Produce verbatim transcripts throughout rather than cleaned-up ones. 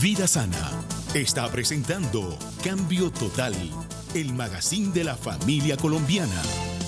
Vida Sana está presentando Cambio Total, el magazine de la familia colombiana.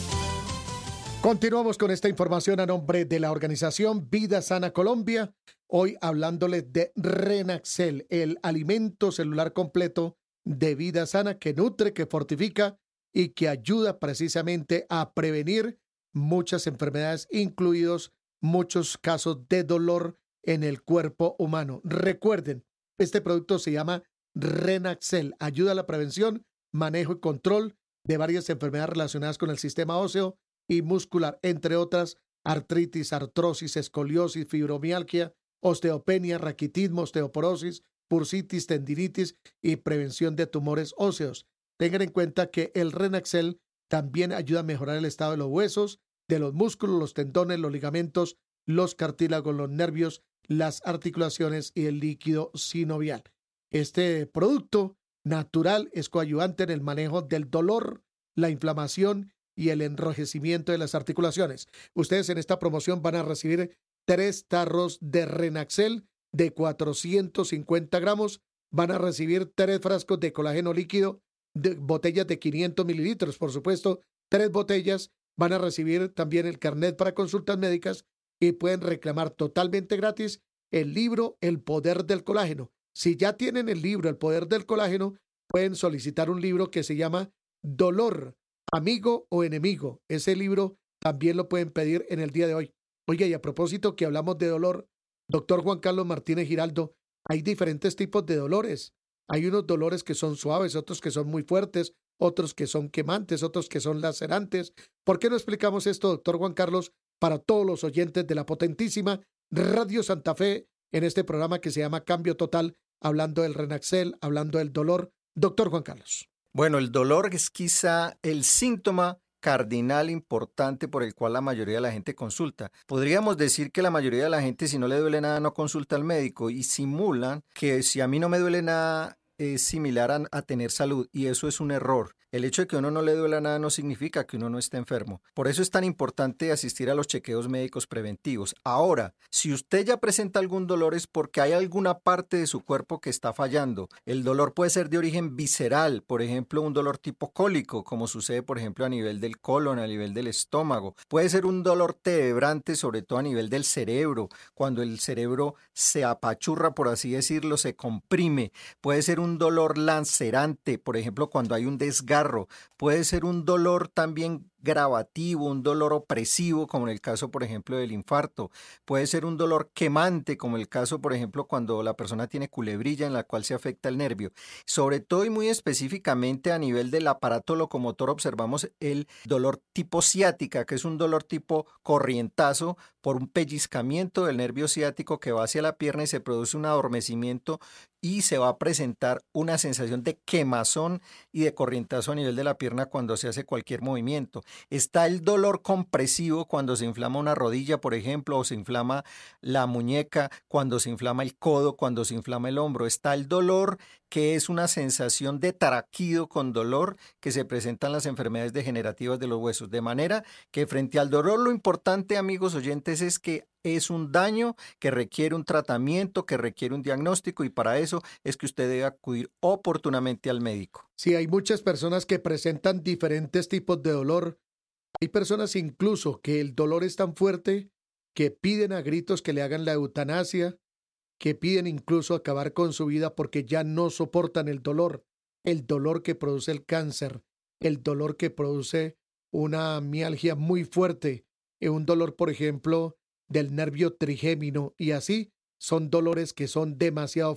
Continuamos con esta información a nombre de la organización Vida Sana Colombia. Hoy hablándoles de Renaxel, el alimento celular completo de Vida Sana que nutre, que fortifica y que ayuda precisamente a prevenir muchas enfermedades, incluidos muchos casos de dolor en el cuerpo humano. Recuerden, este producto se llama Renaxel, ayuda a la prevención, manejo y control de varias enfermedades relacionadas con el sistema óseo y muscular, entre otras, artritis, artrosis, escoliosis, fibromialgia, osteopenia, raquitismo, osteoporosis, bursitis, tendinitis y prevención de tumores óseos. Tengan en cuenta que el Renaxel también ayuda a mejorar el estado de los huesos, de los músculos, los tendones, los ligamentos, los cartílagos, los nervios, las articulaciones y el líquido sinovial. Este producto natural es coadyuvante en el manejo del dolor, la inflamación y el enrojecimiento de las articulaciones. Ustedes en esta promoción van a recibir tres tarros de Renaxel de cuatrocientos cincuenta gramos. Van a recibir tres frascos de colágeno líquido, de botellas de quinientos mililitros, por supuesto, tres botellas. Van a recibir también el carnet para consultas médicas y pueden reclamar totalmente gratis el libro El Poder del Colágeno. Si ya tienen el libro El Poder del Colágeno, pueden solicitar un libro que se llama Dolor, Amigo o Enemigo. Ese libro también lo pueden pedir en el día de hoy. Oiga, y a propósito que hablamos de dolor, doctor Juan Carlos Martínez Giraldo, hay diferentes tipos de dolores. Hay unos dolores que son suaves, otros que son muy fuertes, otros que son quemantes, otros que son lacerantes. ¿Por qué no explicamos esto, doctor Juan Carlos, para todos los oyentes de la potentísima Radio Santa Fe en este programa que se llama Cambio Total, hablando del Renaxel, hablando del dolor? Doctor Juan Carlos. Bueno, el dolor es quizá el síntoma cardinal importante por el cual la mayoría de la gente consulta. Podríamos decir que la mayoría de la gente, si no le duele nada, no consulta al médico y simulan que si a mí no me duele nada es similar a, a tener salud, y eso es un error. El hecho de que a uno no le duela nada no significa que uno no esté enfermo. Por eso es tan importante asistir a los chequeos médicos preventivos. Ahora, si usted ya presenta algún dolor es porque hay alguna parte de su cuerpo que está fallando. El dolor puede ser de origen visceral, por ejemplo, un dolor tipo cólico, como sucede, por ejemplo, a nivel del colon, a nivel del estómago. Puede ser un dolor terebrante, sobre todo a nivel del cerebro, cuando el cerebro se apachurra, por así decirlo, se comprime. Puede ser un dolor lacerante, por ejemplo, cuando hay un desgarro. Puede ser un dolor también gravativo, un dolor opresivo, como en el caso, por ejemplo, del infarto. Puede ser un dolor quemante, como el caso, por ejemplo, cuando la persona tiene culebrilla en la cual se afecta el nervio. Sobre todo y muy específicamente a nivel del aparato locomotor observamos el dolor tipo ciática, que es un dolor tipo corrientazo por un pellizcamiento del nervio ciático que va hacia la pierna y se produce un adormecimiento y se va a presentar una sensación de quemazón y de corrientazo a nivel de la pierna cuando se hace cualquier movimiento. Está el dolor compresivo cuando se inflama una rodilla, por ejemplo, o se inflama la muñeca, cuando se inflama el codo, cuando se inflama el hombro. Está el dolor que es una sensación de taraquido con dolor que se presentan las enfermedades degenerativas de los huesos. De manera que frente al dolor lo importante, amigos oyentes, es que es un daño que requiere un tratamiento, que requiere un diagnóstico, y para eso es que usted debe acudir oportunamente al médico. Sí, hay muchas personas que presentan diferentes tipos de dolor. Hay personas incluso que el dolor es tan fuerte que piden a gritos que le hagan la eutanasia, que piden incluso acabar con su vida porque ya no soportan el dolor, el dolor que produce el cáncer, el dolor que produce una mialgia muy fuerte, un dolor, por ejemplo, del nervio trigémino, y así son dolores que son demasiado